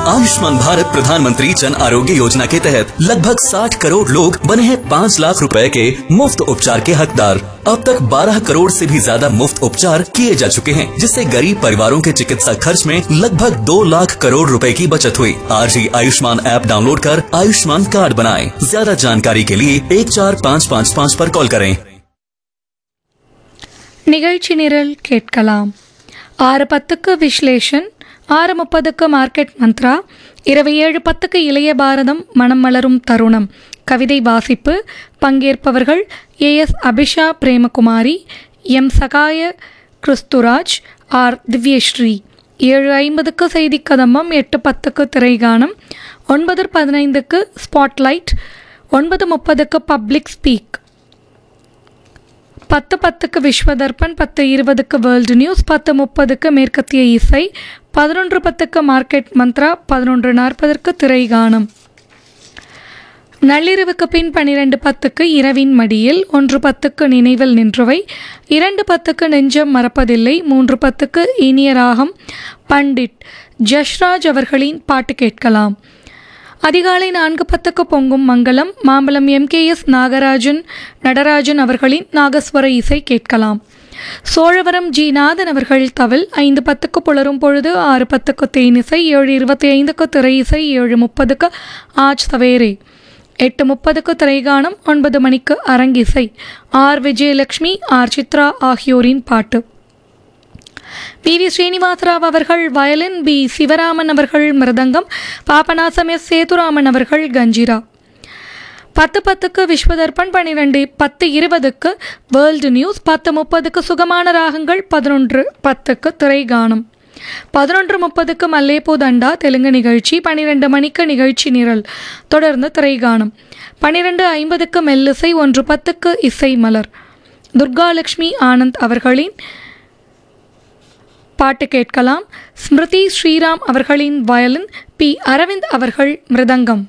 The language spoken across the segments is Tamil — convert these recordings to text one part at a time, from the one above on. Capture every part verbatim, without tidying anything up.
आयुष्मान भारत प्रधानमंत्री जन आरोग्य योजना के तहत लगभग साठ करोड़ लोग बने हैं पाँच लाख रुपए के मुफ्त उपचार के हकदार। अब तक बारह करोड़ से भी ज्यादा मुफ्त उपचार किए जा चुके हैं, जिससे गरीब परिवारों के चिकित्सा खर्च में लगभग दो लाख करोड़ रुपए की बचत हुई। आज ही आयुष्मान ऐप डाउनलोड कर आयुष्मान कार्ड बनाएं। ज्यादा जानकारी के लिए एक चार पाँच पाँच पाँच पर कॉल करें। நிகழ்ச்சி நிரல் கேட்கலாம். ஆறு பத்துக்கு விஸ்லேஷன், ஆறு முப்பதுக்கு மார்க்கெட் மந்த்ரா, இரவு ஏழு பத்துக்கு இளைய பாரதம் மனம் மலரும் தருணம் கவிதை வாசிப்பு. பங்கேற்பவர்கள் A S Abisha Premakumari, M Sahaya Christuraj, R Divyashree. ஏழு ஐம்பதுக்கு செய்தி கதம்பம், எட்டு பத்துக்கு திரைகானம், ஒன்பது பதினைந்துக்கு ஸ்பாட்லைட், ஒன்பது முப்பதுக்கு பப்ளிக் ஸ்பீக், பத்து பத்துக்கு விஸ்வதர்பன், பத்து இருபதுக்கு வேர்ல்டு நியூஸ், பத்து முப்பதுக்கு மேற்கத்திய இசை, பதினொன்று பத்துக்கு மார்க்கெட் மந்த்ரா, பதினொன்று நாற்பதற்கு திரைகானம். நள்ளிரவுக்கு பின் பன்னிரெண்டு பத்துக்கு இரவின் மடியில், ஒன்று பத்துக்கு நினைவில் நின்றவை, இரண்டு பத்துக்கு நெஞ்சம் மறப்பதில்லை, மூன்று பத்துக்கு இனிய ராகம் பண்டிட் ஜஷ்ராஜ் அவர்களின் பாட்டு கேட்கலாம். அதிகாலை நான்கு பத்துக்கு பொங்கும் மங்களம், Mambalam M K S Nagarajan Natarajan அவர்களின் நாகஸ்வர இசை கேட்கலாம். சோழவரம் ஜி நாதன் அவர்கள் தவில். ஐந்து பத்துக்கு புலரும் பொழுது, ஆறு பத்துக்கு தேனிசை, ஏழு இருபத்தி ஐந்துக்கு திரை இசை, ஏழு முப்பதுக்கு ஆஜ் சவேரே, எட்டு முப்பதுக்கு திரைகானம், ஒன்பது மணிக்கு அரங்கிசை. ஆர் விஜயலட்சுமி, ஆர் சித்ரா ஆகியோரின் பாட்டு. பி வி ஸ்ரீனிவாசராவ் அவர்கள் வயலின், பி சிவராமன் அவர்கள் மிருதங்கம், பாபநாசம் எஸ் சேதுராமன் அவர்கள் கஞ்சிரா. பத்து பத்துக்கு விஸ்வதர்பன், பன்னிரெண்டு பத்து இருபதுக்கு வேர்ல்டு நியூஸ், பத்து முப்பதுக்கு சுகமான ராகங்கள், பதினொன்று பத்துக்கு திரைகானம், பதினொன்று முப்பதுக்கு மல்லேபூ தண்டா தெலுங்கு நிகழ்ச்சி, பன்னிரெண்டு மணிக்கு நிகழ்ச்சி நிரல், தொடர்ந்து திரைகானம், பன்னிரெண்டு ஐம்பதுக்கு மெல்லிசை, ஒன்று பத்துக்கு இசை மலர். துர்காலட்சுமி ஆனந்த் அவர்களின் பாட்டு கேட்கலாம். ஸ்மிருதி ஸ்ரீராம் அவர்களின் வயலின், பி அரவிந்த் அவர்கள் மிருதங்கம்.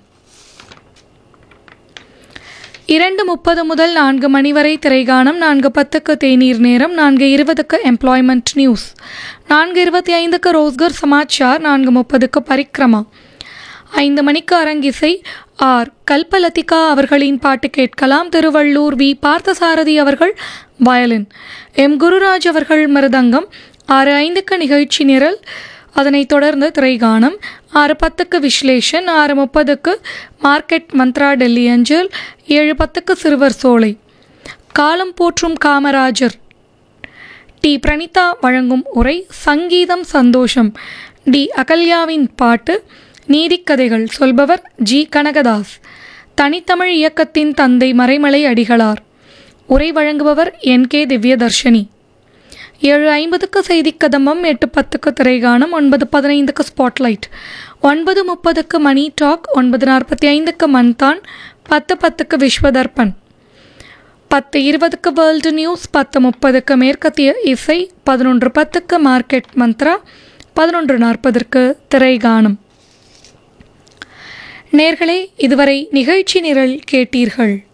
இரண்டு முப்பது முதல் நான்கு மணி வரை திரைகானம், நான்கு பத்துக்கு தேநீர் நேரம், நான்கு இருபதுக்கு எம்ப்ளாய்மெண்ட் நியூஸ், நான்கு இருபத்தி ஐந்துக்கு ரோஸ்கர் சமாச்சார், நான்கு முப்பதுக்கு பரிக்ரமா, ஐந்து மணிக்கு அரங்கிசை. ஆர் கல்பலதிகா அவர்களின் பாட்டு கேட்கலாம். திருவள்ளூர் வி பார்த்தசாரதி அவர்கள் வயலின், எம் குருராஜ் அவர்கள் மிருதங்கம். ஆறு ஐந்துக்கு நிகழ்ச்சி நிரல், அதனைத் தொடர்ந்து திரைகானம், ஆறு பத்துக்கு விஸ்லேஷன், ஆறு முப்பதுக்கு மார்க்கெட் மந்த்ரா டெல்லி அஞ்சல், ஏழு பத்துக்கு சிறுவர் சோலை. காலம் போற்றும் காமராஜர் டி பிரணீதா வழங்கும் உரை, சங்கீதம் சந்தோஷம் டி அகல்யாவின் பாட்டு, நீதிக்கதைகள் சொல்பவர் ஜி கனகதாஸ். தனித்தமிழ் இயக்கத்தின் தந்தை மறைமலை அடிகளார். உரை வழங்குபவர் என் கே திவ்யதர்ஷினி. ஏழு ஐம்பதுக்கு செய்தி கதம்பம், எட்டு பத்துக்கு திரைகானம், ஒன்பது பதினைந்துக்கு ஸ்பாட்லைட், ஒன்பது முப்பதுக்கு மணி டாக், ஒன்பது நாற்பத்தி ஐந்துக்கு மன்தான், பத்து பத்துக்கு விஸ்வதர்பன், பத்து இருபதுக்கு வேர்ல்டு நியூஸ், பத்து முப்பதுக்கு மேற்கத்திய இசை, பதினொன்று பத்துக்கு மார்க்கெட் மந்த்ரா, பதினொன்று நாற்பதற்கு திரைகானம். நேர்களே, இதுவரை நிகழ்ச்சி நிரல் கேட்டீர்கள்.